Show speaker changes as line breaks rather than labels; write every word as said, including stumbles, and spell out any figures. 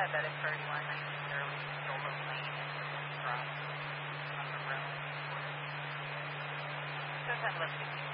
bet it's thirty-one necessarily solo plane and the cross on the road. So that looks